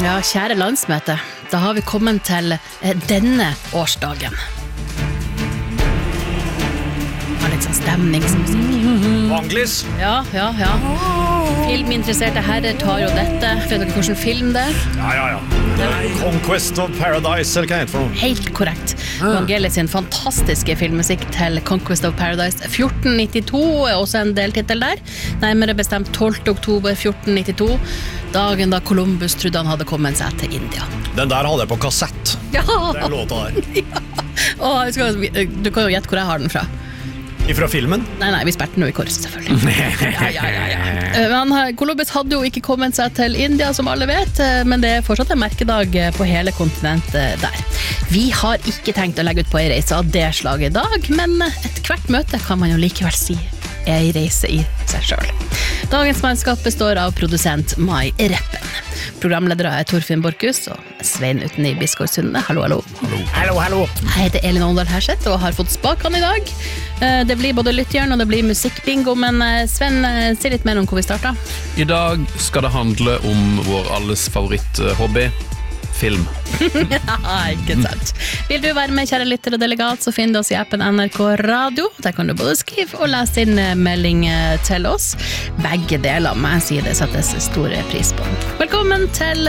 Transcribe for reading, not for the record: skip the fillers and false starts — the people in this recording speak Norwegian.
Ja, kjære landsmøte, da har vi kommet til denne årsdagen. Har litt sånn stemningsmusikk. Vanligvis. Ja. Filminteresserte herrer tar jo dette. Vet dere hvordan film det er? Ja. Conquest of Paradise, eller hva heter det for noe? Helt korrekt. Vangelis sin fantastiske filmmusikk til Conquest of Paradise 1492 er også en deltitel der. Nærmere bestemt 12. oktober 1492, dagen da Columbus trodde han hadde kommet seg til India. Den der hadde jeg på kassett. Ja! Den låta der. Du kan jo gjette hvor jeg har den fra. Ifra filmen? Nei, vi spilte noe i kors, selvfølgelig. Ja. Columbus hadde jo ikke kommet seg til India, som alle vet, men det er fortsatt en merkedag på hele kontinentet der. Vi har ikke tenkt å legge ut på en reise av det slaget i dag, men et hvert møte kan man jo likevel si er en reise i seg selv. Dagens mannskap består av produsent Mai Reppen. Programledere er Torfinn Borchhus og Svein Utni Bisgaard-Sunde. Hallo. Jeg heter Elin Åndal Herseth og har fått spakene i dag. Det blir både lyttjern og det blir musikkbingo, men Sven, si litt mer om hvor vi starter. I dag skal det handle om vår alles favoritt-hobby, film. Ja, ikke sant. Vil du være med, kjære lytter og delegat, så finner du oss i appen NRK Radio. Der kan du både skrive og lese inn melding til oss. Begge deler, må jeg si, det settes stor pris på. Velkommen til